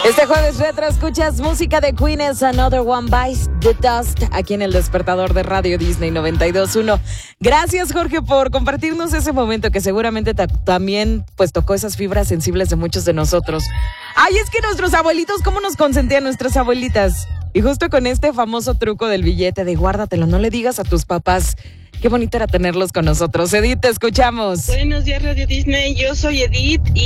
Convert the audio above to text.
Este jueves retro escuchas música de Queen, es Another One Bites the Dust, aquí en el despertador de Radio Disney 92.1. Gracias, Jorge, por compartirnos ese momento que seguramente también pues tocó esas fibras sensibles de muchos de nosotros. Ay, es que nuestros abuelitos, ¿cómo nos consentían nuestras abuelitas? Y justo con este famoso truco del billete de guárdatelo, no le digas a tus papás. Qué bonito era tenerlos con nosotros. Edith, te escuchamos. Buenos días, Radio Disney. Yo soy Edith y